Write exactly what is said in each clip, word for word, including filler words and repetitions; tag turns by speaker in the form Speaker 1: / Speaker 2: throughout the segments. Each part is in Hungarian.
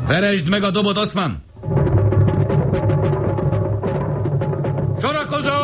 Speaker 1: Veresd meg a dobot, Oszman! Sorakozó!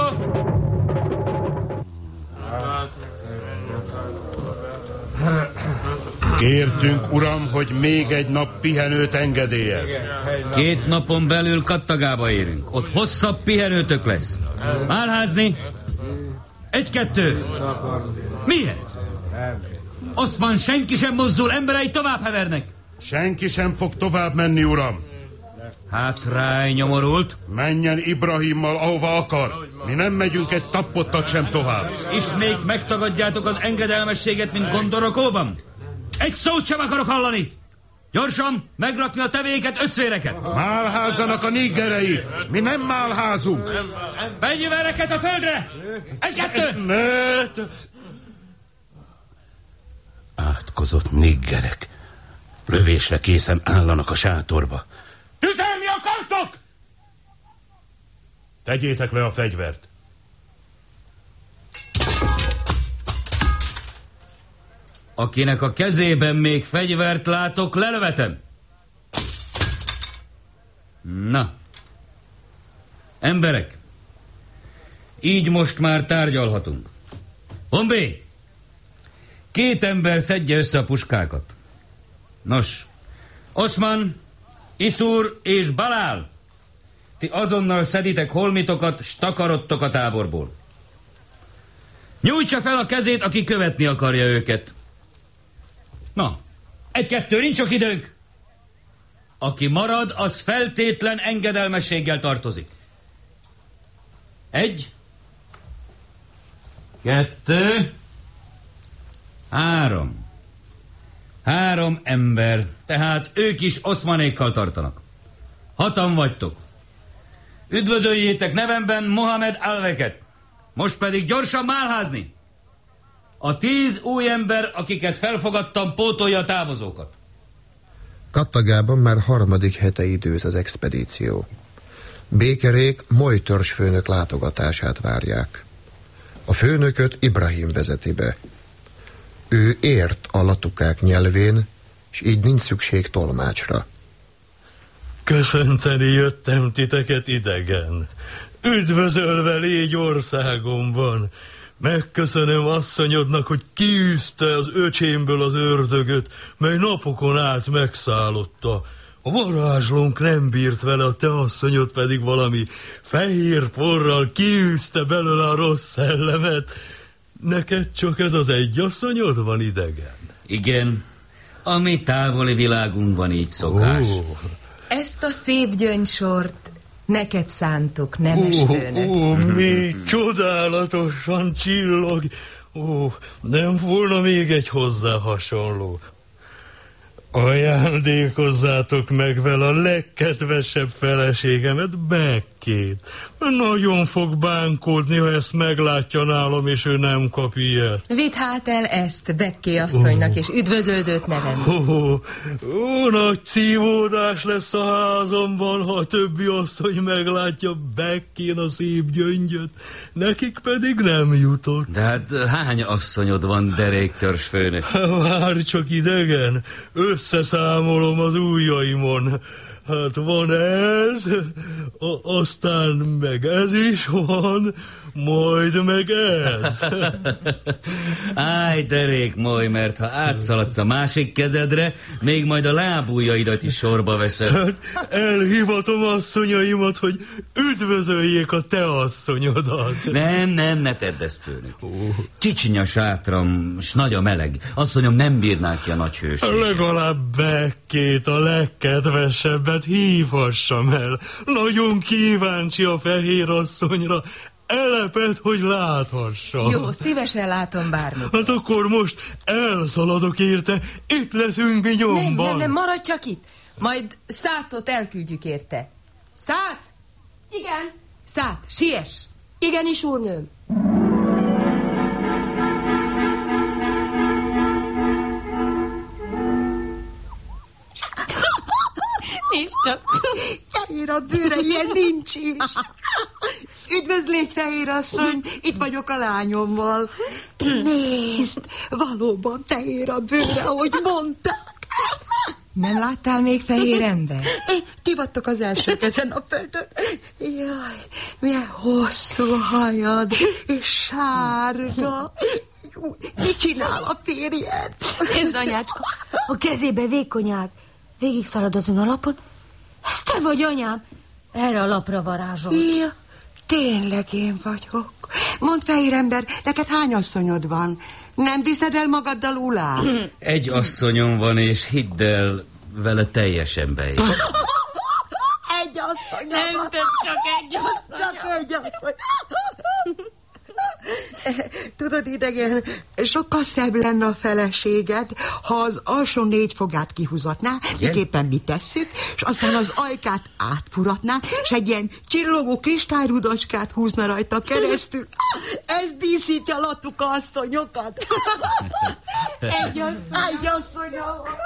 Speaker 2: Kértünk, uram, hogy még egy nap pihenőt engedélyez.
Speaker 1: Két napon belül Kattagába érünk. Ott hosszabb pihenőtök lesz. Málházni? Egy-kettő. Mi ez? Oszman, senki sem mozdul, emberei tovább hevernek.
Speaker 2: Senki sem fog tovább menni, uram.
Speaker 1: Hát ráj, nyomorult.
Speaker 2: Menjen Ibrahimmal, ahova akar. Mi nem megyünk egy tappottat sem tovább.
Speaker 1: Ismét megtagadjátok az engedelmességet, mint Gondorakóban? Egy szót sem akarok hallani! Gyorsan megrakni a tevéket, összvéreket!
Speaker 2: Málházzanak a niggerei! Mi nem málházunk!
Speaker 1: Fegyvereket a földre! Egy-kettő!
Speaker 2: Ne!
Speaker 3: Átkozott niggerek. Lövésre készen állanak a sátorba.
Speaker 2: Tüzelni akartok? Tegyétek le a fegyvert.
Speaker 1: Akinek a kezében még fegyvert látok, lelövetem. Na. Emberek, így most már tárgyalhatunk. Bombé, két ember szedje össze a puskákat. Nos, Oszman, Iszur és Balál, ti azonnal szeditek holmitokat, s takarodtok a táborból. Nyújtsa fel a kezét, aki követni akarja őket. Na, egy-kettő, nincs sok időnk. Aki marad, az feltétlen engedelmességgel tartozik. Egy, kettő, három. Három ember, tehát ők is Oszmanékkal tartanak. Hatan vagytok. Üdvözöljétek nevemben Mohamed Alveket. Most pedig gyorsan málházni. A tíz új ember, akiket felfogadtam, pótolja a távozókat.
Speaker 4: Kattagában már harmadik hete időz az expedíció. Békerék Moly törzsfőnök látogatását várják. A főnököt Ibrahim vezeti be. Ő ért a latukák nyelvén, és így nincs szükség tolmácsra.
Speaker 5: Köszönteni jöttem titeket idegen. Üdvözölve légy országomban. Megköszönöm asszonyodnak, hogy kiűzte az öcsémből az ördögöt, mely napokon át megszállotta. A varázslónk nem bírt vele, a te asszonyod pedig valami fehér porral kiűzte belőle a rossz szellemet. Neked csak ez az egy asszonyod van idegen?
Speaker 1: Igen, a mi távoli világunkban így szokás.
Speaker 5: Ó.
Speaker 6: Ezt a szép gyöngysort neked szántuk, nemes
Speaker 5: ó,
Speaker 6: főnök.
Speaker 5: Ó, mi csodálatosan csillog. Ó, nem volna még egy hozzá hasonló. Ajándékozzátok meg vele a legkedvesebb feleségemet, Bekkét. Nagyon fog bánkódni, ha ezt meglátja nálam, és ő nem kap ilyet.
Speaker 6: Vidd hát el ezt Bekké asszonynak, oh. és üdvözöldőt nevem.
Speaker 5: Ó, oh, oh, nagy szívódás lesz a házamban, ha a többi asszony meglátja Bekkén a szép gyöngyöt. Nekik pedig nem jutott.
Speaker 1: De hát hány asszonyod van, derék törzsfőnök?
Speaker 5: Várj csak idegen, összeszámolom az ujjaimon. Hát van ez, a, aztán meg ez is van, majd meg ez.
Speaker 1: Áj, derék moly, mert ha átszaladsz a másik kezedre, még majd a lábujjaidat is sorba veszed.
Speaker 5: Hát elhivatom asszonyaimat, hogy üdvözöljék a te asszonyodat.
Speaker 1: Nem, nem, ne tedd ezt, főnök. Kicsiny a sátram, s nagy a meleg. Asszonyom nem bírná ki a nagy hőséget.
Speaker 5: Legalább Bekkét, a legkedvesebbet hívhassam el. Nagyon kíváncsi a fehér asszonyra. Eleped, hogy láthassa.
Speaker 6: Jó, szívesen látom bármit.
Speaker 5: Hát akkor most elszaladok érte, itt leszünk mi nyomban.
Speaker 6: Nem, nem, nem, maradj csak itt. Majd Szátot elküldjük érte. Szát!
Speaker 7: Igen.
Speaker 6: Szát, siess!
Speaker 7: Igenis, úrnőm.
Speaker 8: Nézd csak. Fehér a bőre, ilyen nincs is. Üdvözlégy, fehér asszony, itt vagyok a lányommal. Nézd, valóban fehér a bőre, ahogy mondták.
Speaker 6: Nem láttál még fehér ember?
Speaker 8: É, ti vagytok az elsők ezen a földön. Jaj, milyen hosszú hajad, és sárga. Mit csinál a férjed?
Speaker 7: Nézd, anyácska, a kezébe vékonyák. Végig szalad azon a lapon. Ez te vagy, anyám. Erre a lapra varázsolt.
Speaker 8: Ja, tényleg én vagyok. Mondd, fehér ember, neked hány asszonyod van? Nem viszed el magaddal Ulát?
Speaker 1: Egy asszonyom van, és hidd el, vele teljesen beér.
Speaker 8: Egy asszony.
Speaker 7: Nem több, csak egy asszony.
Speaker 8: Csak egy asszony. Tudod, idegen, sokkal szebb lenne a feleséged, ha az alsó négy fogát kihúzatná, miképpen mi tesszük, és aztán az ajkát átfuratná, és egy ilyen csillogó kristályrudacskát húzna rajta keresztül. Ez díszíti a latuka asszonyokat.
Speaker 7: Egy asszony.
Speaker 8: Egy asszony.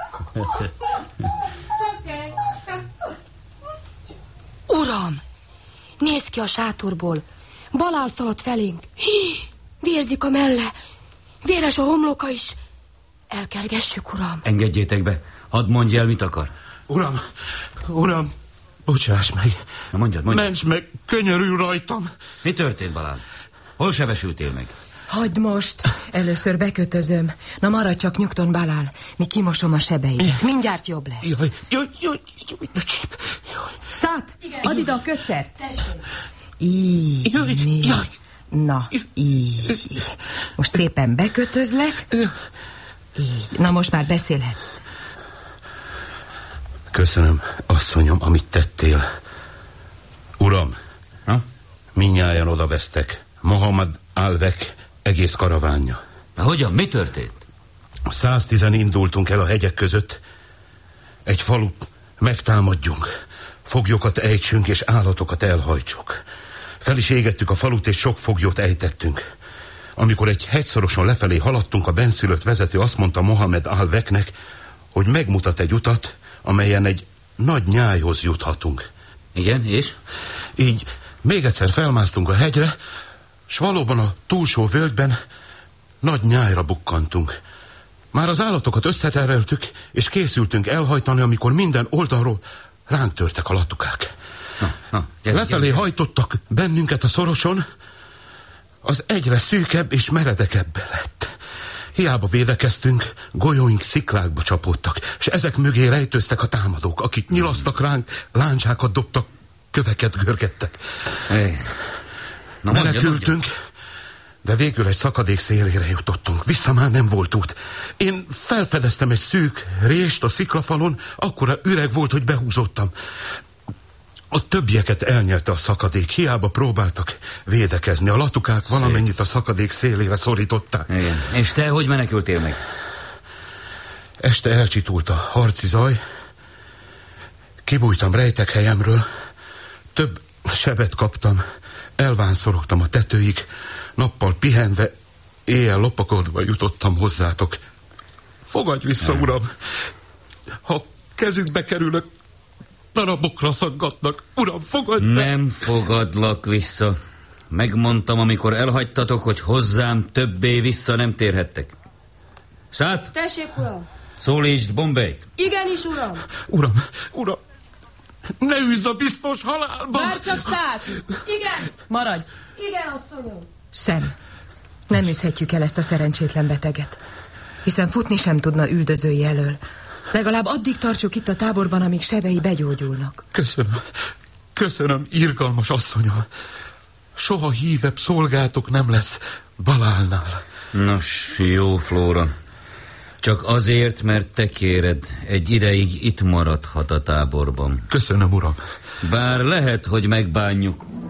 Speaker 7: Uram, nézd ki a sátorból. Balán szaladt felénk. Hí, vérzik a melle. Véres a homloka is. Elkergessük, uram.
Speaker 1: Engedjétek be. Hadd mondj el, mit akar.
Speaker 3: Uram, uram, bocsáss meg.
Speaker 1: Na mondjad, mondjad.
Speaker 3: Ments meg, könyörül rajtam.
Speaker 1: Mi történt, Balán? Hol sebesültél meg?
Speaker 6: Hagyd most, először bekötözöm. Na maradj csak nyugton, Balál, mi kimosom a sebeit. Mindjárt jobb lesz.
Speaker 3: Jaj, jaj, jaj, jaj, jaj.
Speaker 6: Szát, add ide a kötszert.
Speaker 7: Tessék.
Speaker 6: Így,
Speaker 3: Jaj,
Speaker 6: mi?
Speaker 3: jaj.
Speaker 6: Na, így, így. Most szépen bekötözlek. Így. Na, most már beszélhetsz.
Speaker 3: Köszönöm, asszonyom, amit tettél. Uram,
Speaker 1: Ha?
Speaker 3: minnyáján odavesztek. Mohamed Alvek egész karavánja.
Speaker 1: De hogyan? Mi történt?
Speaker 3: Száztizen indultunk el a hegyek között. Egy falut megtámadjunk. Foglyokat ejtsünk és állatokat elhajtsuk. Fel is égettük a falut, és sok foglyot ejtettünk. Amikor egy hegyszoroson lefelé haladtunk, a benszülött vezető azt mondta Mohamed Alveknek, hogy megmutat egy utat, amelyen egy nagy nyájhoz juthatunk.
Speaker 1: Igen, és?
Speaker 3: Így még egyszer felmásztunk a hegyre, s valóban a túlsó völgyben nagy nyájra bukkantunk. Már az állatokat összetereltük, és készültünk elhajtani, amikor minden oldalról ránk törtek a latukák.
Speaker 1: Na, na, gyere,
Speaker 3: Lefelé
Speaker 1: gyere.
Speaker 3: hajtottak bennünket a szoroson, az egyre szűkebb és meredekebb lett. Hiába védekeztünk, golyóink sziklákba csapódtak, és ezek mögé rejtőztek a támadók, akik nyilasztak ránk, láncsákat dobtak, köveket görgettek.
Speaker 1: Hey. Na, mondja,
Speaker 3: Menekültünk,
Speaker 1: mondja.
Speaker 3: de végül egy szakadék szélére jutottunk. Vissza már nem volt út. Én felfedeztem egy szűk rést a sziklafalon, akkora üreg volt, hogy behúzottam. A többieket elnyelte a szakadék, hiába próbáltak védekezni. A latukák valamennyit a szakadék szélére szorították.
Speaker 1: Igen. És te hogy menekültél meg?
Speaker 3: Este elcsitult a harci zaj, kibújtam rejtek helyemről, több sebet kaptam, elvánszorogtam a tetőig, nappal pihenve, éjjel lopakodva jutottam hozzátok. Fogadj vissza,
Speaker 1: Nem.
Speaker 3: uram! Ha kezükbe kerülök, darabokra szaggatnak. Uram, fogadj be!
Speaker 1: Nem fogadlak vissza. Megmondtam, amikor elhagytatok, hogy hozzám többé vissza nem térhettek. Szát,
Speaker 7: Tessék, uram.
Speaker 1: szólítsd Bombélyt.
Speaker 7: Igenis, uram.
Speaker 3: Uram, uram, ne üzz a biztos halálba!
Speaker 6: Már csak Szát.
Speaker 7: Igen.
Speaker 6: Maradj.
Speaker 7: Igen, asszonyom.
Speaker 6: Sem. Nem üzhetjük el ezt a szerencsétlen beteget. Hiszen futni sem tudna üldözői elől. Legalább addig tartsuk itt a táborban, amíg sebei begyógyulnak.
Speaker 3: Köszönöm, köszönöm, irgalmas asszonyom. Soha hívebb szolgátok nem lesz Balálnál.
Speaker 1: Nos, jó, Flóra. Csak azért, mert te kéred, egy ideig itt maradhat a táborban.
Speaker 3: Köszönöm, uram.
Speaker 1: Bár lehet, hogy megbánjuk,